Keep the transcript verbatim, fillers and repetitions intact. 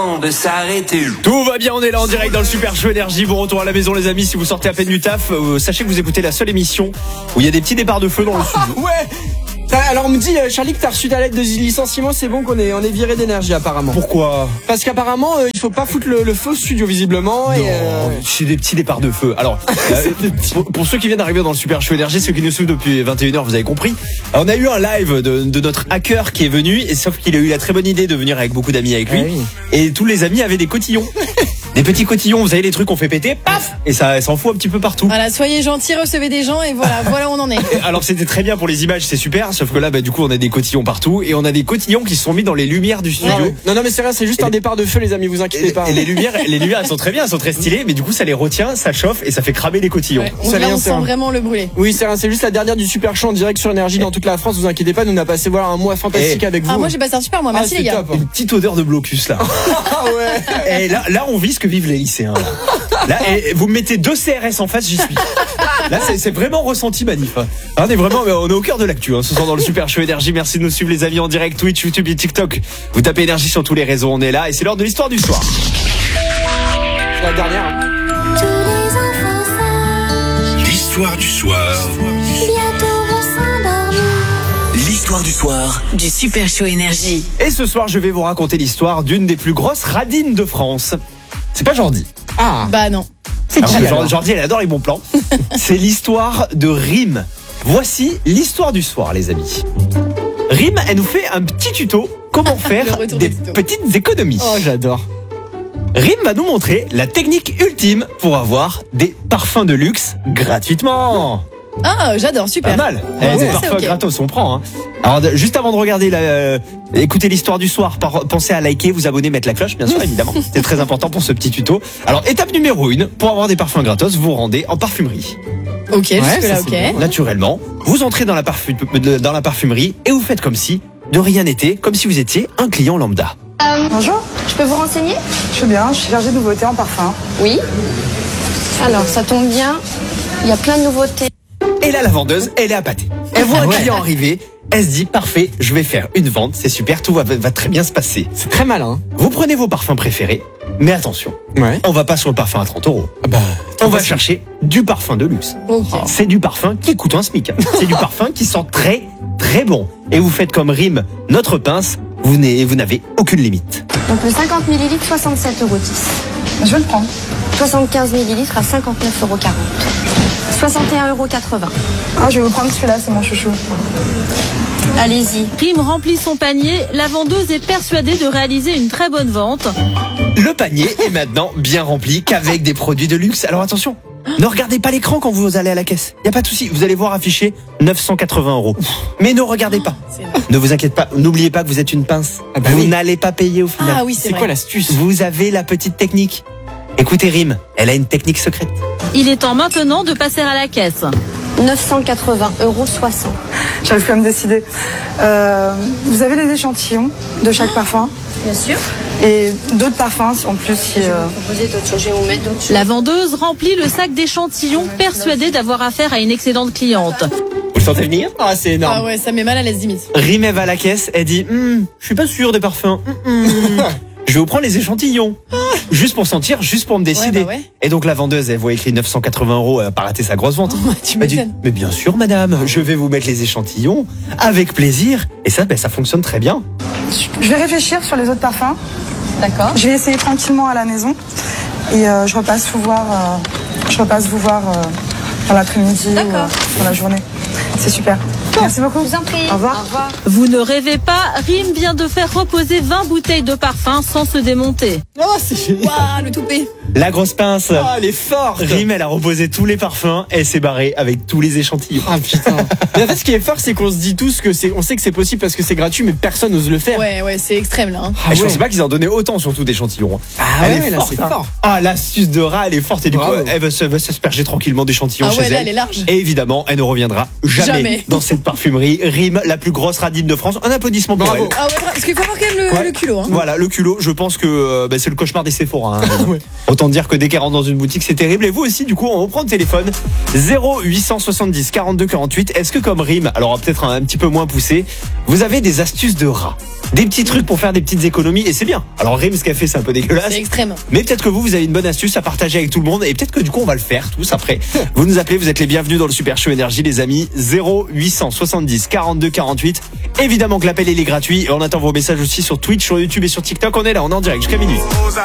de s'arrêter. Tout va bien, on est là en direct dans le Super Show Énergie. Bon retour à la maison les amis, si vous sortez à peine du taf, euh, sachez que vous écoutez la seule émission où il y a des petits départs de feu dans le studio. Ouais. Alors on me dit, Charlie, que t'as reçu ta lettre de licenciement, c'est bon qu'on est, on est viré d'énergie apparemment. Pourquoi ? Parce qu'apparemment euh, il faut pas foutre le, le feu au studio visiblement. Non, et euh... c'est des petits départs de feu. Alors, euh, pour, pour ceux qui viennent d'arriver dans le Super Show Énergie, ceux qui nous suivent depuis vingt et une heures, vous avez compris. Alors, on a eu un live de, de notre hacker qui est venu, et sauf qu'il a eu la très bonne idée de venir avec beaucoup d'amis avec lui. Ah oui. Et tous les amis avaient des cotillons. Des petits cotillons, vous savez, les trucs qu'on fait péter, paf, et ça s'en fout un petit peu partout. Voilà, soyez gentils, recevez des gens et voilà, voilà où on en est. Alors c'était très bien pour les images, c'est super, sauf que là, bah, du coup, on a des cotillons partout, et on a des cotillons qui se sont mis dans les lumières du studio. Ah ouais. Non non mais c'est rien, c'est juste Et un les- départ de feu les amis, vous inquiétez Et, pas. et les lumières, les lumières, elles sont très bien, elles sont très stylées, mais du coup, ça les retient, ça chauffe, et ça fait cramer les cotillons. Ouais, on, C'est là, rien, on c'est sent rien. vraiment le brûler. Oui c'est rien, c'est juste la dernière du Super Show en direct sur Énergie dans toute la France, vous inquiétez pas, nous on a passé voilà un mois fantastique Et- avec vous. Ah, moi j'ai passé un super mois, Ah, merci c'est les gars. top. Une petite odeur de blocus là. Ah ouais. Et là, là, on vit ce que vivent les lycéens. Là, là et vous me mettez deux C R S en face, j'y suis. Là, c'est, c'est vraiment ressenti manif. Hein, on est vraiment, on est au cœur de l'actu. Hein, ce soir dans le Super Show Énergie. Merci de nous suivre les amis en direct, Twitch, YouTube et TikTok. Vous tapez Énergie sur tous les réseaux, on est là et c'est l'heure de l'histoire du soir. C'est la dernière. Tous les enfants sages, L'histoire du soir. bientôt vont s'endormir. L'histoire du soir. Du Super Show Énergie. Et ce soir, je vais vous raconter l'histoire d'une des plus grosses radines de France. C'est pas Jordi. Ah. Bah non. Alors, qui, Jordi, alors Jordi, elle adore les bons plans. C'est l'histoire de Rime. Voici l'histoire du soir, les amis. Rime, elle nous fait un petit tuto comment faire Le retour des des tutos. petites économies. Oh j'adore. Rime va nous montrer la technique ultime pour avoir des parfums de luxe gratuitement. Ah, j'adore, Pas super. mal. Eh, Ouais, des c'est parfums ok. gratos, on prend. Hein. Alors, de- juste avant de regarder, la, euh, écouter l'histoire du soir, par- pensez à liker, vous abonner, mettre la cloche, bien sûr, évidemment. C'est très important pour ce petit tuto. Alors, étape numéro une, pour avoir des parfums gratos, vous vous rendez en parfumerie. Ok, jusque ça, là, c'est ok. bien. Naturellement, vous entrez dans la, parfu- de- dans la parfumerie et vous faites comme si de rien n'était, comme si vous étiez un client lambda. Bonjour, Je peux vous renseigner? je suis bien, je suis chargée de nouveautés en parfum. Oui. Alors, ça tombe bien. Il y a plein de nouveautés. Et là, la vendeuse, elle est appâtée. Elle voit un ouais. client arriver, elle se dit, parfait, je vais faire une vente, c'est super, tout va, va très bien se passer. C'est très malin. Vous prenez vos parfums préférés, mais attention, Ouais. on va pas sur le parfum à trente euros. Ah bah. On va chercher du parfum de luxe. Ok. C'est du parfum qui coûte un SMIC. C'est du parfum qui sent très, très bon. Et vous faites comme Rime, notre pince, vous n'avez, vous n'avez aucune limite. Donc, le cinquante millilitres, soixante-sept euros dix. Je vais le prendre. soixante-quinze millilitres à cinquante-neuf euros quarante. soixante et un euros quatre-vingts. Ah, je vais vous prendre celui-là, c'est mon chouchou. Allez-y. Rime remplit son panier, la vendeuse est persuadée de réaliser une très bonne vente. Le panier est maintenant bien rempli qu'avec des produits de luxe. Alors attention, ne regardez pas l'écran quand vous allez à la caisse. Il n'y a pas de souci, vous allez voir affiché neuf cent quatre-vingts euros. Mais ne regardez pas. C'est vrai. Ne vous inquiétez pas, n'oubliez pas que vous êtes une pince. Ah bah vous oui. n'allez pas payer au final. Ah oui, c'est C'est vrai. quoi l'astuce? Vous avez la petite technique. Écoutez Rime, elle a une technique secrète. Il est temps maintenant de passer à la caisse. neuf cent quatre-vingts euros soixante. J'arrive plus à me décider. Euh, vous avez les échantillons de chaque parfum Bien sûr. et d'autres parfums en plus. Si, euh, Proposer d'autres choses. Je vais vous mettre d'autres choses. La vendeuse remplit le sac d'échantillons, persuadée d'avoir affaire à une excellente cliente. Vous le sentez venir? Ah c'est énorme. Ah ouais, ça met mal à l'aise limite. Rime elle va à la caisse, elle dit Hum, je suis pas sûr des parfums. Hum, hum. Je vais vous prendre les échantillons. Juste pour sentir, juste pour me décider. Ouais, bah ouais. Et donc la vendeuse, elle voit écrit neuf cent quatre-vingts euros, elle a pas raté sa grosse vente. Tu Elle dit, m'étonnes. mais bien sûr madame, je vais vous mettre les échantillons avec plaisir. Et ça, ben, ça fonctionne très bien. je vais réfléchir sur les autres parfums. D'accord. Je vais essayer tranquillement à la maison et euh, je repasse vous voir. euh, je repasse vous voir euh, dans l'après-midi ou D'accord. euh, dans la journée. C'est super. Merci beaucoup. Je vous en prie. Au revoir. Au revoir. Vous ne rêvez pas, Rime vient de faire reposer vingt bouteilles de parfum sans se démonter. Oh c'est génial. Waouh, le toupet. La grosse pince. Ah elle est forte. Rime, elle a reposé tous les parfums et elle s'est barrée avec tous les échantillons. Ah putain. Mais en fait ce qui est fort c'est qu'on se dit tous que c'est, on sait que c'est possible parce que c'est gratuit mais personne n'ose le faire. Ouais, ouais, c'est extrême là. hein. Ah Et je ouais. pensais pas qu'ils en donnaient autant, surtout d'échantillons. Ah Elle ouais, est là, forte, c'est hein. fort. Ah, l'astuce de rat, elle est forte. Et du Bravo. coup, elle va se- va s'asperger tranquillement d'échantillons Ah chez ouais, là, elle. elle est large. Et évidemment, elle ne reviendra jamais, Jamais. dans cette parfumerie. Rime, la plus grosse radine de France. Un applaudissement pour Bravo. elle. Ah ouais, parce qu'il faut avoir quand même le, Ouais. le culot. Hein. Voilà, le culot, je pense que euh, bah, c'est le cauchemar des Sephora. Hein. Ouais. Autant Autant dire que dès qu'elle rentre dans une boutique, c'est terrible. Et vous aussi, du coup, on reprend le téléphone. zéro huit cent soixante-dix quarante-deux quarante-huit. Est-ce que comme rime, alors peut-être un, un petit peu moins poussé, vous avez des astuces de rat? Des petits trucs pour faire des petites économies, et c'est bien. Alors Rime, ce qu'elle fait, c'est un peu dégueulasse. C'est extrême. Mais peut-être que vous, vous avez une bonne astuce à partager avec tout le monde, et peut-être que du coup, on va le faire tous après. Vous nous appelez, vous êtes les bienvenus dans le Super Show Énergie, les amis. zéro huit cent soixante-dix quarante-deux quarante-huit. Évidemment que l'appel, il est gratuit, et on attend vos messages aussi sur Twitch, sur YouTube et sur TikTok. On est là, on est en direct jusqu'à minuit.